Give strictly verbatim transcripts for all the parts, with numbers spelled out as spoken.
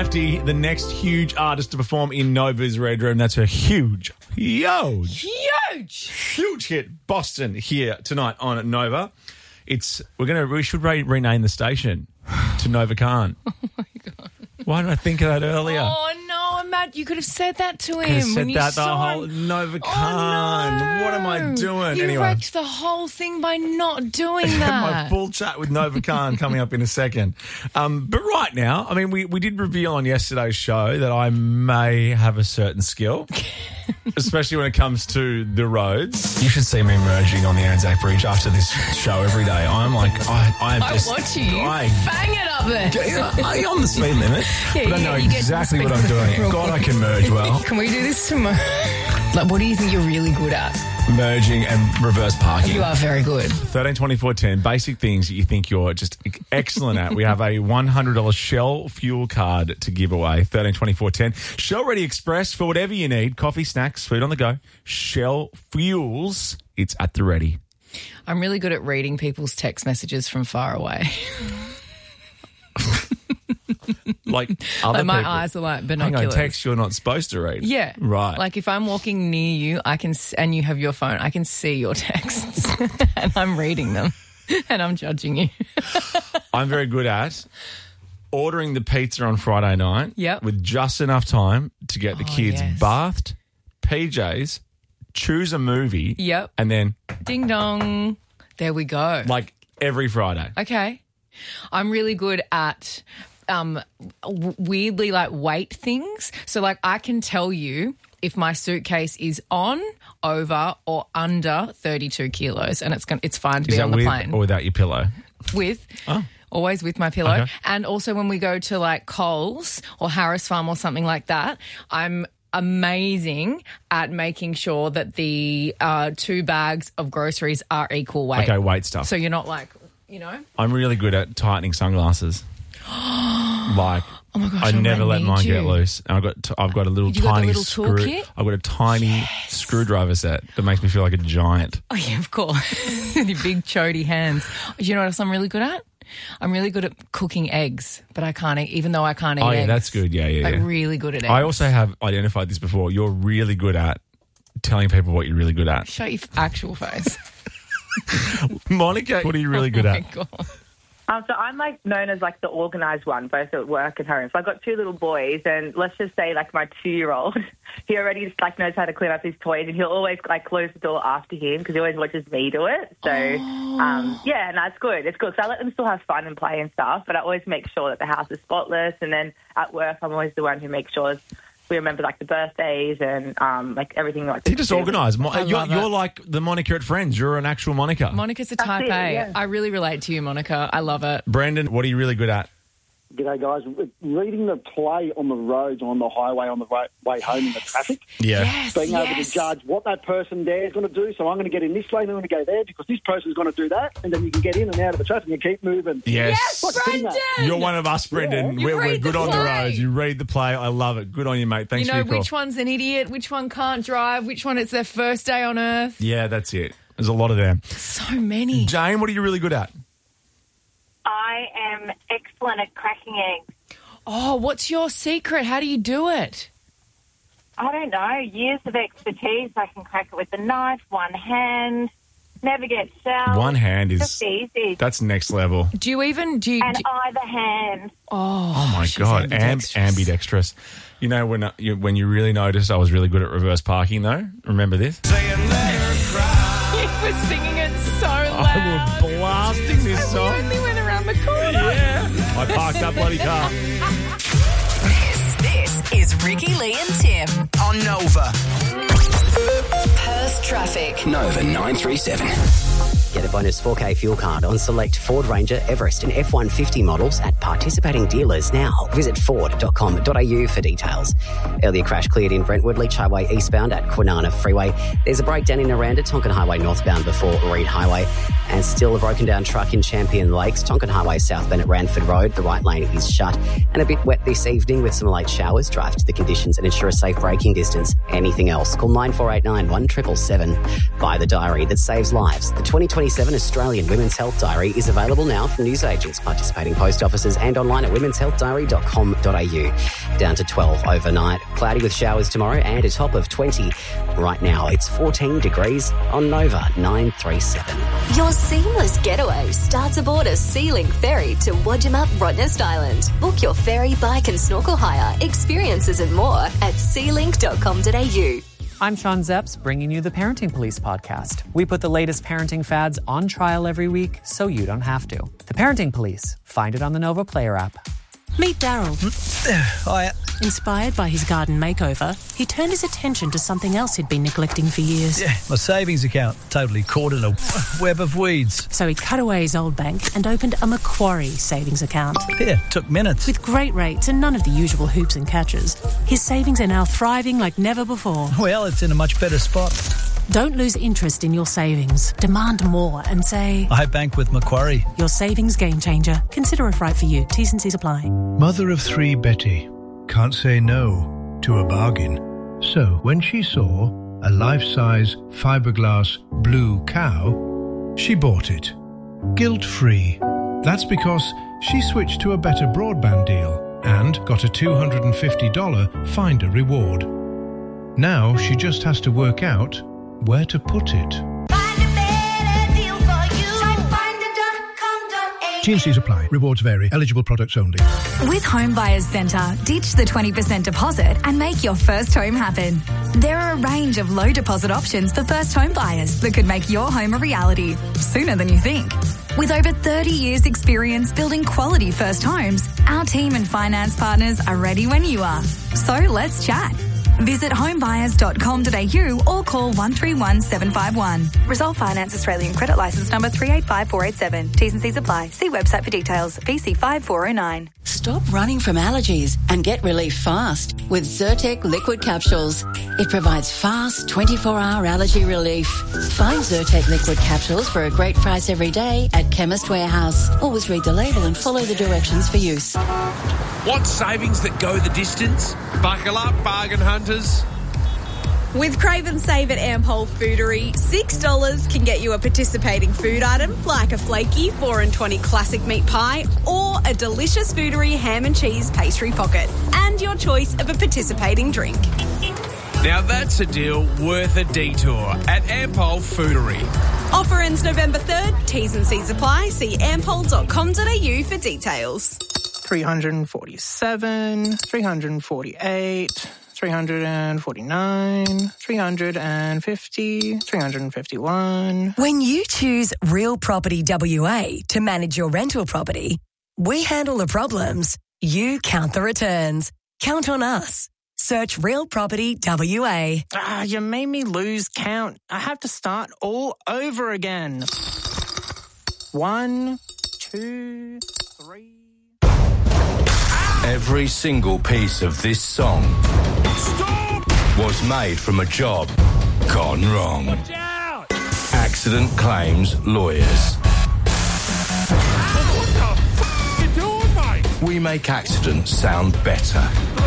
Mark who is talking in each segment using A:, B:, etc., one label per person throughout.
A: Lefty, the next huge artist to perform in Nova's Red Room. That's her huge, huge,
B: Huge.
A: huge hit, Boston, here tonight on Nova. It's we're gonna we should re- rename the station to Nova Khan.
B: Oh, my God.
A: Why didn't I think of that earlier?
B: Oh, no, Matt, you could have said that to him.
A: Could have said
B: when you
A: that the
B: saw
A: whole
B: him.
A: Nova
B: Oh,
A: Khan.
B: no.
A: What am I doing?
B: You
A: anyway,
B: wrecked the whole thing by not doing
A: my
B: that.
A: full chat with Nova Khan coming up in a second. Um, but right now, I mean, we, we did reveal on yesterday's show that I may have a certain skill, especially when it comes to the roads. You should see me merging on the Anzac Bridge after this show every day. I'm like, I, I am
B: I
A: just...
B: watch you.
A: I,
B: Bang it up there.
A: Yeah, I'm on the speed limit,
B: Yeah,
A: but I
B: you-
A: know
B: you get to
A: exactly
B: the
A: what I'm
B: speed
A: doing.
B: limit real
A: God, I
B: quick.
A: can merge well.
B: Can we do this tomorrow? Like, what do you think you're really good at?
A: Merging and reverse parking.
B: You are very good.
A: thirteen twenty-four ten, basic things that you think you're just excellent at. We have a one hundred dollars Shell fuel card to give away. thirteen twenty-four ten. Shell Ready Express for whatever you need. Coffee, snacks, food on the go. Shell Fuels. It's at the ready.
B: I'm really good at reading people's text messages from far away.
A: Like other
B: Like my
A: people.
B: eyes are like
A: Hang
B: binoculars.
A: on, text you're not supposed to read.
B: Yeah.
A: Right.
B: Like if I'm walking near you, I can, s- and you have your phone, I can see your texts and I'm reading them and I'm judging you.
A: I'm very good at ordering the pizza on Friday night
B: Yep.
A: with just enough time to get the
B: Oh,
A: kids
B: yes.
A: bathed, P Js, choose a movie,
B: Yep.
A: and then
B: Ding dong. There we go.
A: like every Friday.
B: Okay. I'm really good at um, w- weirdly like weight things. So like I can tell you if my suitcase is on, over or under thirty-two kilos and it's going it's fine to
A: Is
B: be
A: that
B: on the
A: with
B: plane.
A: or without your pillow?
B: With.
A: Oh.
B: Always with my pillow.
A: Okay.
B: And also when we go to like Coles or Harris Farm or something like that, I'm amazing at making sure that the uh, two bags of groceries are equal weight.
A: Okay, weight stuff.
B: So you're not like, you know.
A: I'm really good at tightening sunglasses. Like,
B: Oh my gosh,
A: I
B: I
A: never
B: might
A: let
B: need
A: mine
B: you.
A: get loose. And I've got t- I've got a little
B: You got the
A: tiny
B: little
A: screw.
B: toolkit?
A: I've got a tiny screwdriver set that makes me feel like a giant.
B: Oh, yeah, of course. With your big chody hands. Do you know what else I'm really good at? I'm really good at cooking eggs, but I can't eat, even though I can't eat
A: Oh yeah,
B: eggs.
A: that's good. Yeah, yeah,
B: Like
A: yeah.
B: really good at eggs.
A: I also have identified this before. You're really good at telling people what you're really good at.
B: Show your actual face.
A: Monica, what are you really good
B: Oh,
A: at?
B: my God.
C: Um, so I'm like known as like the organised one, both at work and home. So I've got two little boys, and let's just say like my two-year-old, he already just like knows how to clean up his toys, and he'll always like close the door after him because he always watches me do it. So um, yeah, no, it's good. It's good. So I let them still have fun and play and stuff, but I always make sure that the house is spotless. And then at work, I'm always the one who makes sure we remember like the birthdays and um, like everything like.
A: You're just organised. Mo-
B: I
A: You're,
B: love it.
A: you're like the Monica at Friends. You're an actual Monica.
B: Monica's a type
C: it,
B: A.
C: yeah.
B: I really relate to you, Monica. I love it.
A: Brendan, what are you really good at?
D: G'day, guys. Reading the play on the roads, on the highway, on the way, way home in the traffic.
A: Yeah.
B: Yes,
D: Being able
B: yes.
D: to judge what that person there is going to do. So I'm going to get in this lane, I'm going to go there because this person's going to do that. And then you can get in and out of the traffic and keep moving.
A: Yes.
D: Like a team, mate.
B: Brendan!
A: You're one of us, Brendan.
B: You
A: We're, we're
B: read the
A: good on the
B: play.
A: roads. You read the play. I love it. Good on you, mate. Thanks
B: You
A: for
B: know
A: your call.
B: which one's an idiot, which one can't drive, which one it's their first day on earth.
A: Yeah, that's it. There's a lot of them.
B: So many.
A: Jane, what are you really good at?
E: I am excellent at cracking eggs.
B: Oh, what's your secret? How do you do it?
E: I don't know, years of expertise. I can crack it with a knife, one hand, never get shelled.
A: One hand is
E: Just easy.
A: that's next level.
B: Do you even do? You,
E: And
B: do
E: either hand.
B: oh,
A: Oh my
B: she's
A: god, Am-
B: ambidextrous.
A: ambidextrous. You know when uh, you, when you really noticed I was really good at reverse parking though. Remember this?
B: You were singing it so loud.
A: I was blasting this
B: And
A: song.
B: we only went around the corner.
A: Yeah, I parked that bloody car.
F: This, this is Ricky, Lee and Tim.
G: On Nova.
F: Perth traffic.
G: Nova nine three seven.
H: Get a bonus four K fuel card on select Ford Ranger, Everest and F one fifty models at participating dealers now. Visit ford dot com dot a u for details. Earlier crash cleared in Brentwood, Leach Highway eastbound at Kwinana Freeway. There's a breakdown in Aranda, Tonkin Highway northbound before Reed Highway. And still a broken down truck in Champion Lakes, Tonkin Highway southbound at Ranford Road. The right lane is shut. And a bit wet this evening with some late showers. Drive to the conditions and ensure a safe braking distance. Anything else? Call nine four eight nine, one seven seven seven. Buy the diary that saves lives. The twenty twenty twenty-seven Australian Women's Health Diary is available now from newsagents, participating post offices and online at women's health diary dot com dot a u. Down to twelve overnight. Cloudy with showers tomorrow and a top of twenty. Right now, it's fourteen degrees on Nova nine three seven.
I: Your seamless getaway starts aboard a Sea-Link ferry to Wajima Rottnest Island. Book your ferry, bike and snorkel hire, experiences and more at sea link dot com dot a u.
J: I'm Sean Zepps, bringing you the Parenting Police podcast. We put the latest parenting fads on trial every week so you don't have to. The Parenting Police. Find it on the Nova Player app.
K: Meet Daryl.
L: Hiya.
K: Inspired by his garden makeover, he turned his attention to something else he'd been neglecting for years.
L: Yeah, my savings account, totally caught in a web of weeds.
K: So he cut away his old bank and opened a Macquarie savings account.
L: Yeah, took minutes.
K: With great rates and none of the usual hoops and catches, his savings are now thriving like never before.
L: Well, it's in a much better spot.
K: Don't lose interest in your savings. Demand more and say,
L: I bank with Macquarie.
K: Your savings game changer. Consider if right for you. T's and C's apply.
M: Mother of three Betty can't say no to a bargain. So when she saw a life-size fiberglass blue cow, she bought it. Guilt-free. That's because she switched to a better broadband deal and got a two hundred fifty dollars Finder reward. Now she just has to work out where to put it. T and C's apply. Rewards vary. Eligible products only.
N: With Home Buyers Centre, ditch the twenty percent deposit and make your first home happen. There are a range of low deposit options for first home buyers that could make your home a reality sooner than you think. With over thirty years experience building quality first homes, our team and finance partners are ready when you are. So let's chat. Visit homebuyers dot com dot a u or call one three one seven five one. Resolve Finance Australian Credit Licence number three eight five four eight seven. T's and C's apply. See website for details. V C five four oh nine.
O: Stop running from allergies and get relief fast with Zyrtec liquid capsules. It provides fast twenty-four hour allergy relief. Find Zyrtec liquid capsules for a great price every day at Chemist Warehouse. Always read the label and follow the directions for use.
P: Want savings that go the distance? Buckle up, bargain hunters.
Q: With Crave and Save at Ampol Foodery, six dollars can get you a participating food item like a flaky four and twenty classic meat pie or a delicious Foodery ham and cheese pastry pocket and your choice of a participating drink.
P: Now that's a deal worth a detour at Ampol Foodery.
Q: Offer ends November third. T's and C's apply. See ampol dot com dot a u for details.
R: three hundred forty-seven, three hundred forty-eight, three hundred forty-nine, three hundred fifty, three hundred fifty-one.
S: When you choose Real Property W A to manage your rental property, we handle the problems, you count the returns. Count on us. Search Real Property W A.
R: Ah, you made me lose count. I have to start all over again. One, two, three...
T: Every single piece of this song Stop! was made from a job gone wrong.
P: Watch out!
T: Accident Claims Lawyers.
P: What the f*** you doing, mate?
T: We make accidents sound better.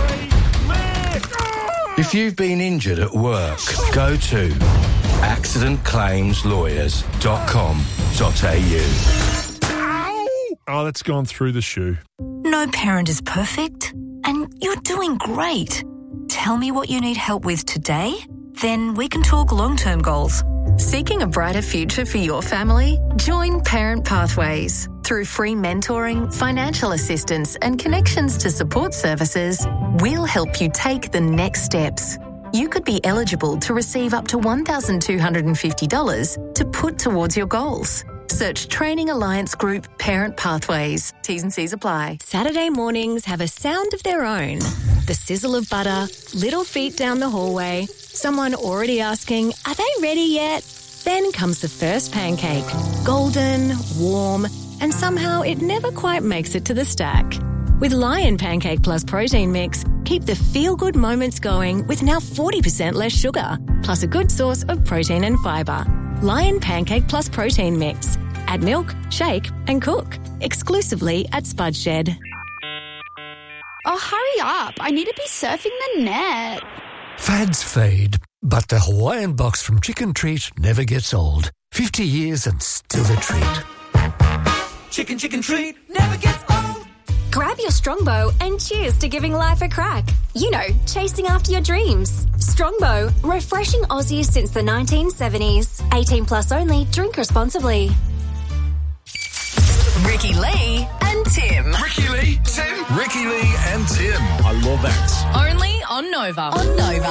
T: If you've been injured at work, go to accident claims lawyers dot com dot a u.
U: Oh, that's gone through the shoe.
S: No parent is perfect, and you're doing great. Tell me what you need help with today, then we can talk long-term goals.
V: Seeking a brighter future for your family? Join Parent Pathways. Through free mentoring, financial assistance, and connections to support services, we'll help you take the next steps. You could be eligible to receive up to one thousand two hundred fifty dollars to put towards your goals. Search Training Alliance Group Parent Pathways. T's and C's apply.
W: Saturday mornings have a sound of their own. The sizzle of butter, little feet down the hallway, someone already asking, are they ready yet? Then comes the first pancake. Golden, warm, and somehow it never quite makes it to the stack. With Lion Pancake Plus Protein Mix, keep the feel-good moments going with now forty percent less sugar, plus a good source of protein and fibre. Lion Pancake Plus Protein Mix. Add milk, shake and cook. Exclusively at Spud Shed.
X: Oh, hurry up. I need to be surfing the net.
Y: Fads fade, but the Hawaiian box from Chicken Treat never gets old.
G: fifty years and still a treat.
B: Chicken, chicken treat never gets old.
I: Grab your Strongbow and cheers to giving life a crack. You know, chasing after your dreams. Strongbow, refreshing Aussies since the nineteen seventies. eighteen plus only, drink responsibly.
F: Ricky Lee and Tim.
G: Ricky Lee, Tim. Ricky Lee and Tim.
A: I love that.
F: Only on Nova. On Nova.